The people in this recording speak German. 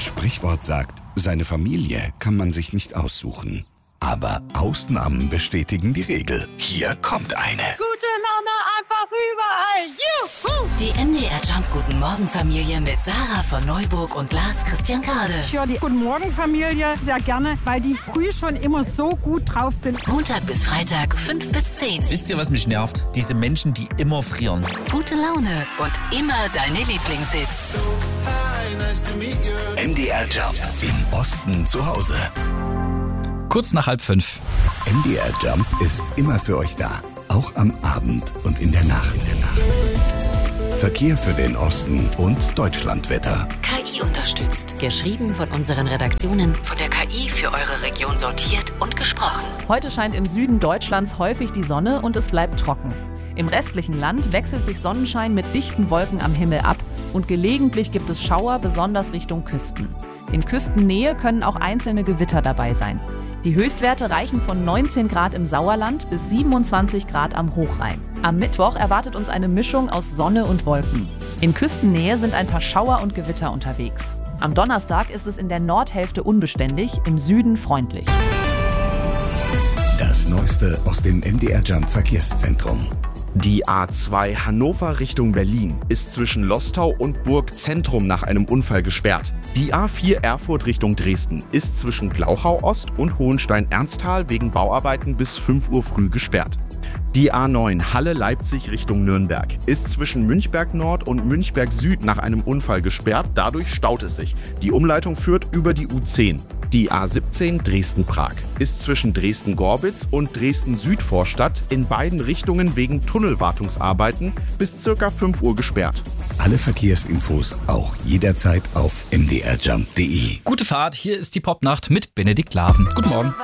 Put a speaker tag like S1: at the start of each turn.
S1: Sprichwort sagt, seine Familie kann man sich nicht aussuchen. Aber Ausnahmen bestätigen die Regel. Hier kommt eine.
S2: Gute Laune einfach überall. Juhu!
S3: Die MDR Jump Guten Morgen Familie mit Sarah von Neuburg und Lars Christian Kade.
S2: Ich höre die Guten Morgen Familie sehr gerne, weil die früh schon immer so gut drauf sind.
S3: Montag bis Freitag 5 bis 10.
S4: Wisst ihr, was mich nervt? Diese Menschen, die immer frieren.
S3: Gute Laune und immer deine Lieblingshits.
S1: MDR Jump im Osten zu Hause.
S5: Kurz nach 4:30.
S1: MDR Jump ist immer für euch da. Auch am Abend und in der Nacht. Verkehr für den Osten und Deutschlandwetter.
S3: KI unterstützt. Geschrieben von unseren Redaktionen, von der KI für eure Region sortiert und gesprochen.
S6: Heute scheint im Süden Deutschlands häufig die Sonne und es bleibt trocken. Im restlichen Land wechselt sich Sonnenschein mit dichten Wolken am Himmel ab und gelegentlich gibt es Schauer, besonders Richtung Küsten. In Küstennähe können auch einzelne Gewitter dabei sein. Die Höchstwerte reichen von 19 Grad im Sauerland bis 27 Grad am Hochrhein. Am Mittwoch erwartet uns eine Mischung aus Sonne und Wolken. In Küstennähe sind ein paar Schauer und Gewitter unterwegs. Am Donnerstag ist es in der Nordhälfte unbeständig, im Süden freundlich.
S1: Das Neueste aus dem MDR Jump Verkehrszentrum.
S7: Die A2 Hannover Richtung Berlin ist zwischen Lostau und Burgzentrum nach einem Unfall gesperrt. Die A4 Erfurt Richtung Dresden ist zwischen Glauchau Ost und Hohenstein-Ernsthal wegen Bauarbeiten bis 5 Uhr früh gesperrt. Die A9 Halle-Leipzig Richtung Nürnberg ist zwischen Münchberg Nord und Münchberg Süd nach einem Unfall gesperrt, dadurch staut es sich. Die Umleitung führt über die U10. Die A17 Dresden-Prag ist zwischen Dresden-Gorbitz und Dresden-Südvorstadt in beiden Richtungen wegen Tunnelwartungsarbeiten bis ca. 5 Uhr gesperrt.
S1: Alle Verkehrsinfos auch jederzeit auf mdrjump.de.
S5: Gute Fahrt, hier ist die Popnacht mit Benedikt Laven. Guten Morgen.